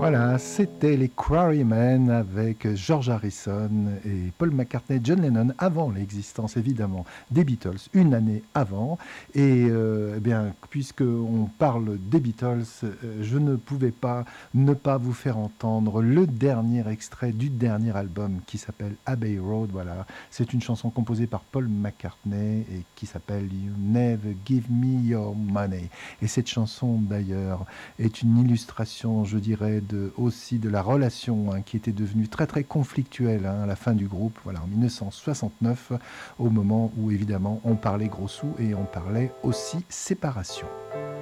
Voilà, c'était les Quarrymen avec George Harrison et Paul McCartney, John Lennon, avant l'existence évidemment des Beatles, une année avant. Et eh bien, puisqu'on parle des Beatles, je ne pouvais pas ne pas vous faire entendre le dernier extrait du dernier album qui s'appelle Abbey Road. Voilà, c'est une chanson composée par Paul McCartney et qui s'appelle You Never Give Me Your Money. Et cette chanson d'ailleurs est une illustration, je dirais, aussi de la relation qui était devenue très très conflictuelle à la fin du groupe, voilà, en 1969, au moment où évidemment on parlait gros sous et on parlait aussi séparation.